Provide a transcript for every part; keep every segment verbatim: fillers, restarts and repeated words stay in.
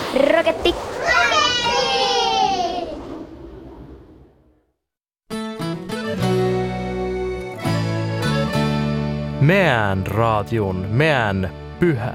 Roketti. Meidän radion, meidän pyhä.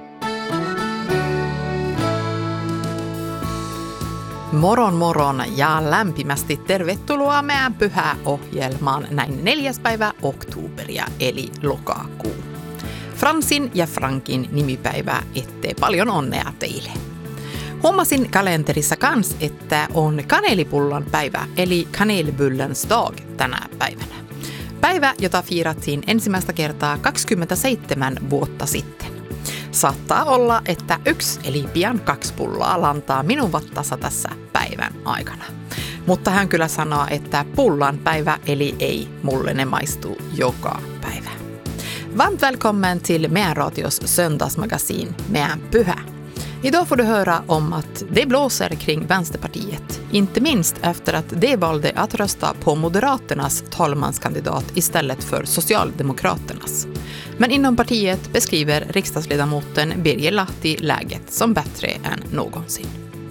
Moron moron ja lämpimästi tervetuloa meidän pyhäohjelmaan näin neljäs päivä oktoberia eli lokakuu. Fransin ja Frankin nimipäivää, ettei paljon onnea teille. Huomasin kalenterissa kans, että on kaneelipullan päivä eli kanelbullens dag tänä päivänä. Päivä, jota fiirattiin ensimmäistä kertaa kaksikymmentäseitsemän vuotta sitten. Saattaa olla, että yksi eli pian kaksi pullaa lantaa minun vattassa tässä päivän aikana. Mutta hän kyllä sanoo, että pullan päivä eli ei, mulle ne maistuu joka päivä. Varmt välkommen till Meän radios söndagsmagasin Meän pyhä. Idag får du höra om att det blåser kring Vänsterpartiet, inte minst efter att de valde att rösta på Moderaternas talmanskandidat istället för Socialdemokraternas. Men inom partiet beskriver riksdagsledamoten Birger Lahti läget som bättre än någonsin.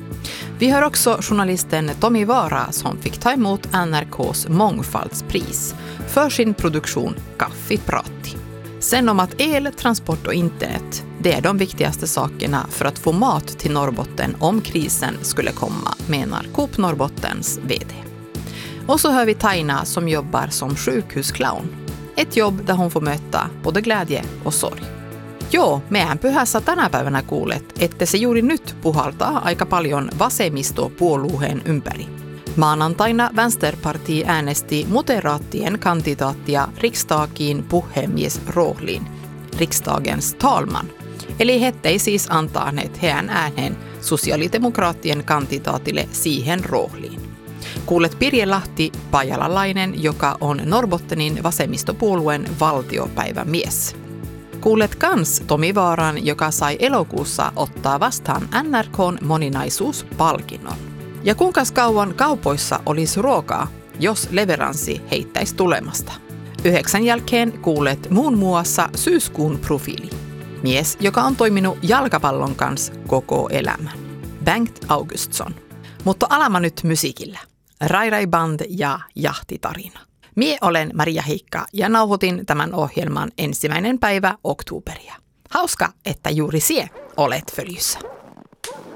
Vi hör också journalisten Tommy Vara som fick ta emot N R K:s mångfaldspris för sin produktion Kaffipratti. Sen om att el, transport och internet, det är de viktigaste sakerna för att få mat till Norrbotten om krisen skulle komma, menar Coop Norrbottens V D. Och så hör vi Taina som jobbar som sjukhusclown. Ett jobb där hon får möta både glädje och sorg. Joo, mehän pyhässä tänä päivänä kuulet, että se juuri nyt puhaltaa aika paljon vasemmistopuolueen ympäri. Maanantaina Vänsterparti äänesti moderaattien kandidaattia riksdagiin puhemiesrooliin, riksdagens talman. Eli he ei siis antaneet heidän ääneen sosiaalidemokraattien kandidaatille siihen rooliin. Kuulet Birger Lahti, pajalalainen, joka on Norrbottenin vasemmistopuolueen valtiopäivämies. Kuulet kans Tommy Vaaran, joka sai elokuussa ottaa vastaan N R K:n moninaisuuspalkinnon. Ja kuinka kauan kaupoissa olisi ruokaa, jos leveranssi heittäisi tulemasta? Yhdeksän jälkeen kuulet muun muassa syyskuun profiili. Mies, joka on toiminut jalkapallon kanssa koko elämän. Bengt Augustsson. Mutta alama nyt musiikilla. Rai Rai Band ja Jahtitarina. Mie olen Maria Heikka ja nauhoitin tämän ohjelman ensimmäinen päivä oktoberia. Hauska, että juuri sie olet följyssä.